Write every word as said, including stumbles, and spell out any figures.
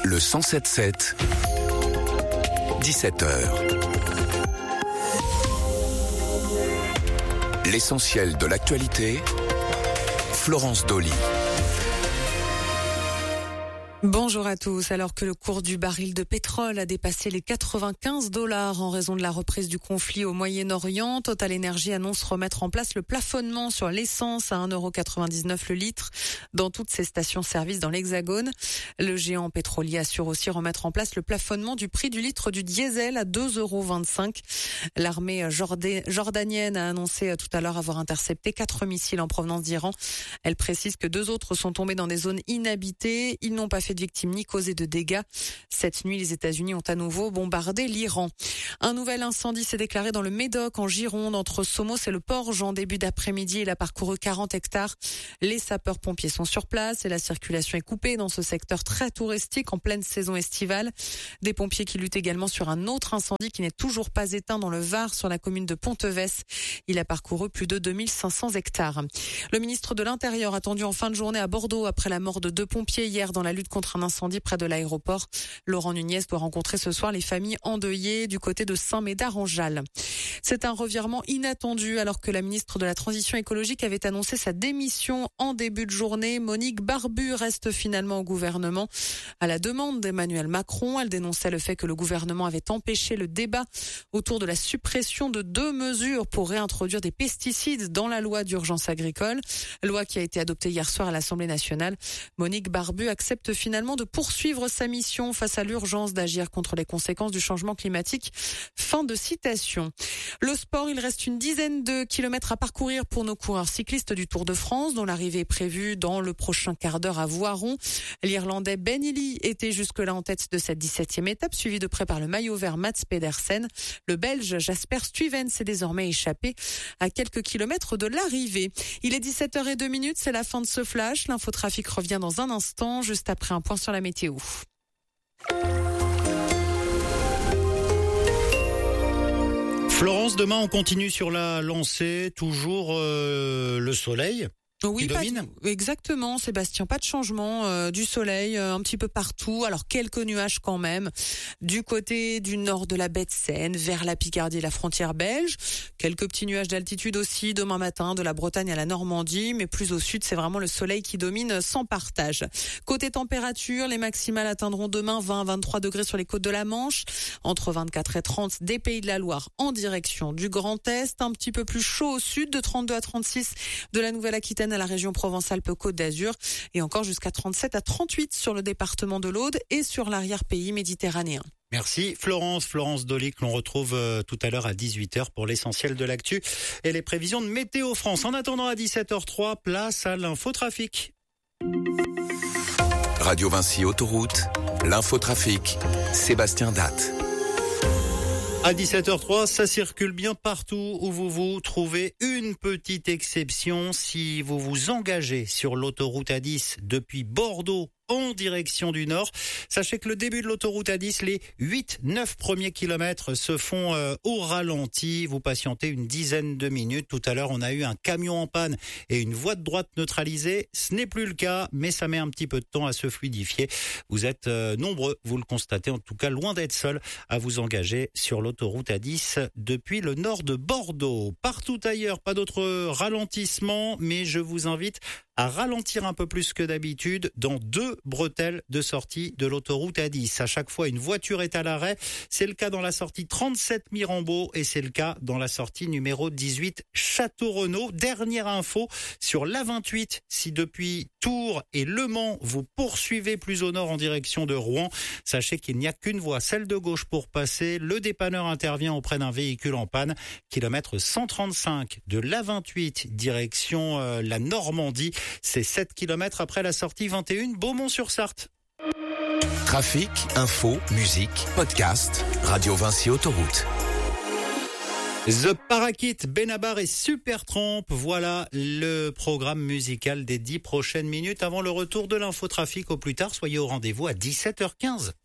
Le cent sept sept, dix-sept heures. L'essentiel de l'actualité, Florence Dolly. Bonjour à tous. Alors que le cours du baril de pétrole a dépassé les quatre-vingt-quinze dollars en raison de la reprise du conflit au Moyen-Orient, Total Energy annonce remettre en place le plafonnement sur l'essence à un euro quatre-vingt-dix-neuf le litre dans toutes ses stations-service dans l'Hexagone. Le géant pétrolier assure aussi remettre en place le plafonnement du prix du litre du diesel à deux euros vingt-cinq. L'armée jordanienne a annoncé tout à l'heure avoir intercepté quatre missiles en provenance d'Iran. Elle précise que deux autres sont tombés dans des zones inhabitées. Ils n'ont pas fait de victimes ni causé de dégâts. Cette nuit, les États-Unis ont à nouveau bombardé l'Iran. Un nouvel incendie s'est déclaré dans le Médoc, en Gironde, entre Somos et le Porge en début d'après-midi. Il a parcouru quarante hectares. Les sapeurs-pompiers sont sur place et la circulation est coupée dans ce secteur très touristique en pleine saison estivale. Des pompiers qui luttent également sur un autre incendie qui n'est toujours pas éteint dans le Var, sur la commune de Ponteves. Il a parcouru plus de deux mille cinq cents hectares. Le ministre de l'Intérieur attendu en fin de journée à Bordeaux après la mort de deux pompiers hier dans la lutte contre un incendie près de l'aéroport. Laurent Nunez doit rencontrer ce soir les familles endeuillées du côté de Saint-Médard-en-Jalles. C'est un revirement inattendu alors que la ministre de la Transition écologique avait annoncé sa démission en début de journée. Monique Barbu reste finalement au gouvernement. À la demande d'Emmanuel Macron, elle dénonçait le fait que le gouvernement avait empêché le débat autour de la suppression de deux mesures pour réintroduire des pesticides dans la loi d'urgence agricole. Loi qui a été adoptée hier soir à l'Assemblée nationale. Monique Barbu accepte finalement de poursuivre sa mission face à l'urgence d'agir contre les conséquences du changement climatique. Fin de citation. Le sport, il reste une dizaine de kilomètres à parcourir pour nos coureurs cyclistes du Tour de France, dont l'arrivée est prévue dans le prochain quart d'heure à Voiron. L'Irlandais Ben Illy était jusque-là en tête de cette dix-septième étape, suivi de près par le maillot vert Mats Pedersen. Le Belge Jasper Stuyven s'est désormais échappé à quelques kilomètres de l'arrivée. Il est dix-sept heures zéro deux, c'est la fin de ce flash. L'infotrafic revient dans un instant, juste après un point sur la météo. Florence, demain on continue sur la lancée, toujours euh, le soleil. Oui, pas de, exactement, Sébastien. Pas de changement, euh, du soleil euh, un petit peu partout. Alors quelques nuages quand même du côté du nord de la baie de Seine vers la Picardie et la frontière belge. Quelques petits nuages d'altitude aussi demain matin de la Bretagne à la Normandie, mais plus au sud, c'est vraiment le soleil qui domine sans partage. Côté température, les maximales atteindront demain vingt à vingt-trois degrés sur les côtes de la Manche, entre vingt-quatre et trente des Pays de la Loire en direction du Grand Est, un petit peu plus chaud au sud, de trente-deux à trente-six de la Nouvelle-Aquitaine à la région Provence-Alpes-Côte d'Azur et encore jusqu'à trente-sept à trente-huit sur le département de l'Aude et sur l'arrière-pays méditerranéen. Merci Florence, Florence Dolly que l'on retrouve euh, tout à l'heure à dix-huit heures pour l'essentiel de l'actu et les prévisions de Météo France. En attendant à dix-sept heures zéro trois, place à l'infotrafic. Radio Vinci Autoroute, l'infotrafic, Sébastien Datte. À dix-sept heures zéro trois, ça circule bien partout où vous vous trouvez. Une petite exception, si vous vous engagez sur l'autoroute A dix depuis Bordeaux en direction du nord. Sachez que le début de l'autoroute A dix, les huit neuf premiers kilomètres se font euh, au ralenti. Vous patientez une dizaine de minutes. Tout à l'heure, on a eu un camion en panne et une voie de droite neutralisée. Ce n'est plus le cas, mais ça met un petit peu de temps à se fluidifier. Vous êtes euh, nombreux, vous le constatez, en tout cas loin d'être seul à vous engager sur l'autoroute A dix depuis le nord de Bordeaux. Partout ailleurs, pas d'autres ralentissements, mais je vous invite à ralentir un peu plus que d'habitude dans deux bretelles de sortie de l'autoroute A dix. À chaque fois, une voiture est à l'arrêt. C'est le cas dans la sortie trente-sept Mirambeau et c'est le cas dans la sortie numéro dix-huit Château-Renaud. Dernière info sur l'A vingt-huit. Si depuis Tours et Le Mans, vous poursuivez plus au nord en direction de Rouen, sachez qu'il n'y a qu'une voie, celle de gauche pour passer. Le dépanneur intervient auprès d'un véhicule en panne. Kilomètre cent trente-cinq de l'A vingt-huit, direction euh, la Normandie. C'est sept kilomètres après la sortie vingt et un Beaumont-sur-Sarthe. Trafic, info, musique, podcast, Radio Vinci Autoroute. The Parakit, Benabar et Supertramp, voilà le programme musical des dix prochaines minutes avant le retour de l'infotrafic. Au plus tard, soyez au rendez-vous à dix-sept heures quinze.